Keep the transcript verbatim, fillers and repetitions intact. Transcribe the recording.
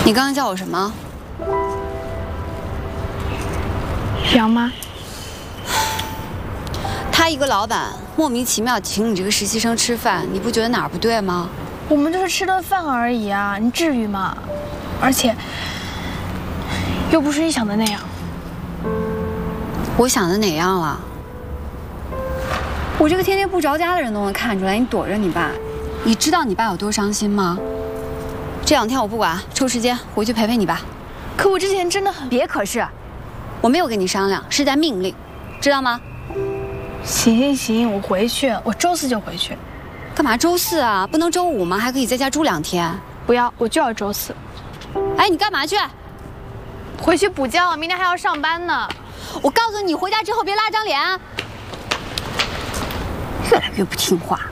你刚刚叫我什么？ 杨妈。 他一个老板莫名其妙请你这个实习生吃饭，你不觉得哪儿不对吗？ 我们就是吃顿饭而已啊，你至于吗？而且又不是你想的那样。 我想的哪样了？我这个天天不着家的人都能看出来，你躲着你爸。你知道你爸有多伤心吗？这两天我不管，抽时间回去陪陪你爸。 可我之前真的很…… 别可是，我没有跟你商量，是在命令，知道吗？ 行行行，我回去，我周四就回去。 干嘛周四啊？不能周五吗？还可以在家住两天。 不要，我就要周四。 哎，你干嘛去？ 回去补觉，明天还要上班呢。 我告诉你，回家之后别拉张脸啊！越来越不听话。